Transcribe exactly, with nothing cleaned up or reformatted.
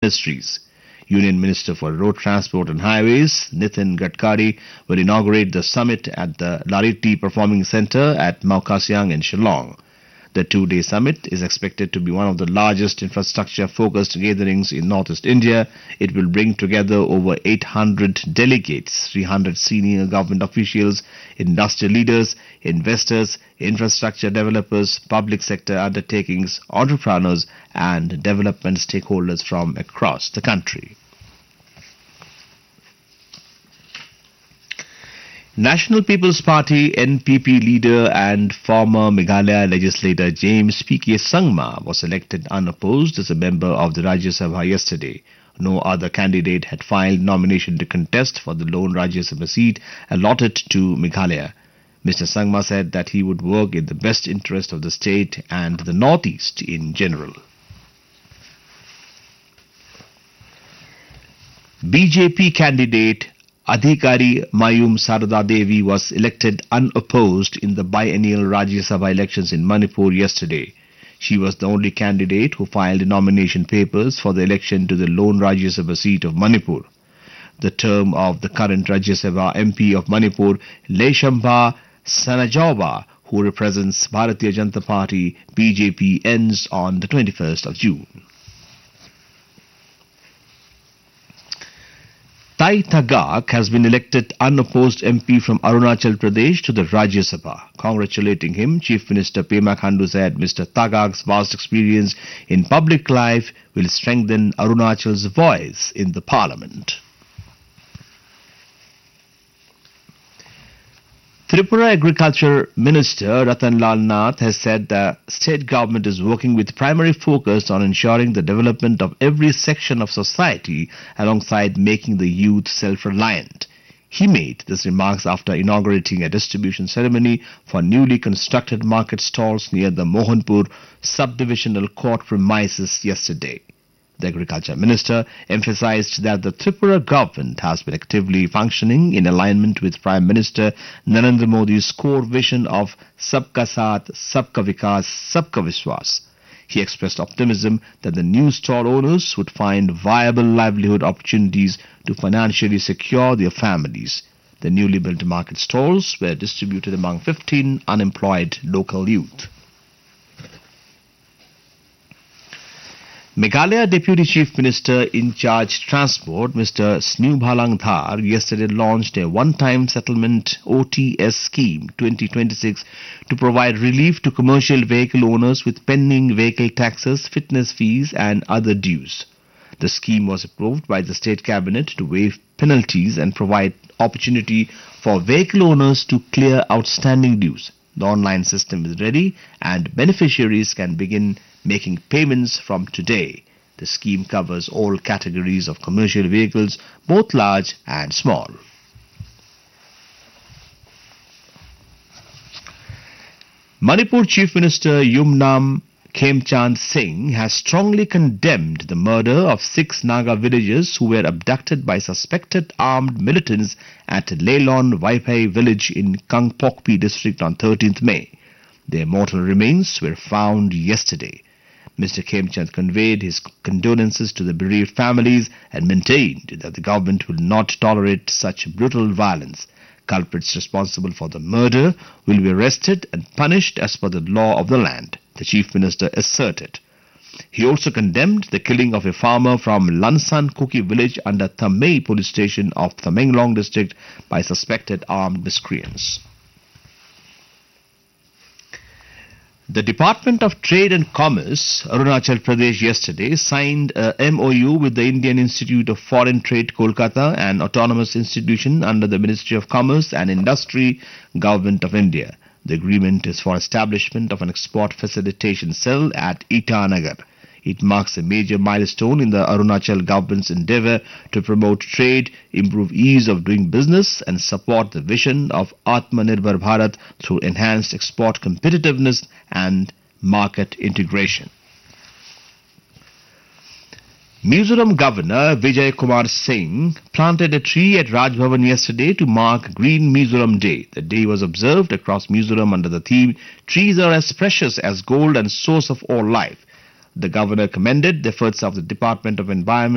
industries. Union Minister for Road Transport and Highways, Nitin Gadkari, will inaugurate the summit at the Lariti Performing Centre at Maukasiang in Shillong. The two-day summit is expected to be one of the largest infrastructure-focused gatherings in Northeast India. It will bring together over eight hundred delegates, three hundred senior government officials, industrial leaders, investors, infrastructure developers, public sector undertakings, entrepreneurs, and development stakeholders from across the country. National People's Party N P P leader and former Meghalaya legislator James P K Sangma was elected unopposed as a member of the Rajya Sabha yesterday. No other candidate had filed nomination to contest for the lone Rajya Sabha seat allotted to Meghalaya. Mister Sangma said that he would work in the best interest of the state and the Northeast in general. B J P candidate Adhikari Mayum Sarada Devi was elected unopposed in the biennial Rajya Sabha elections in Manipur yesterday. She was the only candidate who filed nomination papers for the election to the lone Rajya Sabha seat of Manipur. The term of the current Rajya Sabha M P of Manipur, Leshamba Sanajauba, who represents Bharatiya Janata Party B J P, ends on the twenty-first of June. Tai Tagaq has been elected unopposed M P from Arunachal Pradesh to the Rajya Sabha. Congratulating him, Chief Minister Pema Khandu said Mister Tagaq's vast experience in public life will strengthen Arunachal's voice in the parliament. Tripura Agriculture Minister Ratan Lal Nath has said the state government is working with primary focus on ensuring the development of every section of society alongside making the youth self-reliant. He made these remarks after inaugurating a distribution ceremony for newly constructed market stalls near the Mohanpur subdivisional court premises yesterday. The Agriculture Minister emphasized that the Tripura government has been actively functioning in alignment with Prime Minister Narendra Modi's core vision of Sabka Saath, Sabka Vikas, Sabka Vishwas. He expressed optimism that the new stall owners would find viable livelihood opportunities to financially secure their families. The newly built market stalls were distributed among fifteen unemployed local youth. Meghalaya Deputy Chief Minister in charge Transport, Mister Snewbhalang Dhar, yesterday launched a one-time settlement O T S scheme twenty twenty-six to provide relief to commercial vehicle owners with pending vehicle taxes, fitness fees and other dues. The scheme was approved by the State Cabinet to waive penalties and provide opportunity for vehicle owners to clear outstanding dues. The online system is ready and beneficiaries can begin making payments from today. The scheme covers all categories of commercial vehicles, both large and small. Manipur Chief Minister Yumnam Khemchand Singh has strongly condemned the murder of six Naga villagers who were abducted by suspected armed militants at Leilon Vaipai village in Kangpokpi district on thirteenth May. Their mortal remains were found yesterday. Mister Khemchand conveyed his condolences to the bereaved families and maintained that the government will not tolerate such brutal violence. Culprits responsible for the murder will be arrested and punished as per the law of the land, the Chief Minister asserted. He also condemned the killing of a farmer from Lansan Kuki village under Thamei police station of Tamenglong district by suspected armed miscreants. The Department of Trade and Commerce, Arunachal Pradesh, yesterday signed a M O U with the Indian Institute of Foreign Trade, Kolkata, an autonomous institution under the Ministry of Commerce and Industry, Government of India. The agreement is for establishment of an export facilitation cell at Itanagar. It marks a major milestone in the Arunachal government's endeavour to promote trade, improve ease of doing business and support the vision of Atmanirbhar Bharat through enhanced export competitiveness and market integration. Mizoram Governor Vijay Kumar Singh planted a tree at Raj Bhavan yesterday to mark Green Mizoram Day. The day was observed across Mizoram under the theme, "Trees are as precious as gold and source of all life." The governor commended the efforts of the Department of Environment